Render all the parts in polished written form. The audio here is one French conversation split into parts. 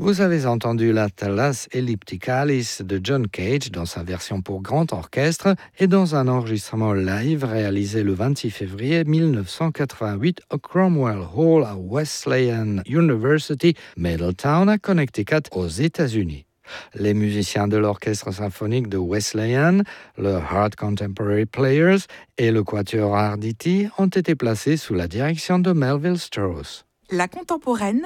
Vous avez entendu l'Atlas Ellipticalis de John Cage dans sa version pour grand orchestre et dans un enregistrement live réalisé le 26 février 1988 au Cromwell Hall à Wesleyan University, Middletown, à Connecticut, aux États-Unis. Les musiciens de l'orchestre symphonique de Wesleyan, le Hard Contemporary Players et le Quatuor Arditi ont été placés sous la direction de Melville Strauss. La contemporaine,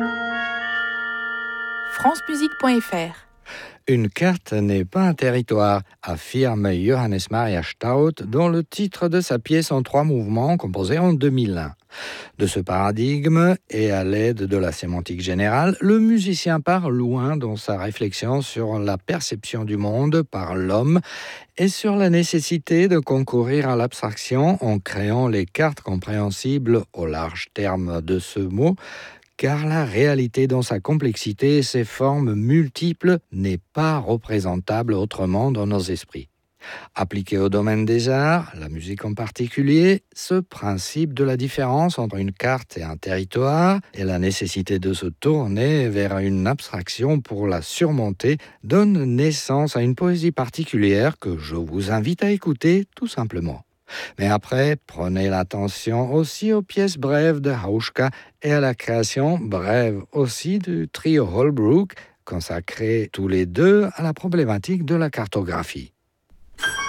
francemusique.fr. Une carte n'est pas un territoire, affirme Johannes Maria Stout dans le titre de sa pièce en 3 mouvements composée en 2001. De ce paradigme et à l'aide de la sémantique générale, le musicien part loin dans sa réflexion sur la perception du monde par l'homme et sur la nécessité de concourir à l'abstraction en créant les cartes compréhensibles au large terme de ce mot, car la réalité dans sa complexité et ses formes multiples n'est pas représentable autrement dans nos esprits. Appliqué au domaine des arts, la musique en particulier, ce principe de la différence entre une carte et un territoire et la nécessité de se tourner vers une abstraction pour la surmonter donne naissance à une poésie particulière que je vous invite à écouter tout simplement. Mais après, prenez l'attention aussi aux pièces brèves de Hauschka et à la création brève aussi du trio Holbrook, consacrés tous les deux à la problématique de la cartographie.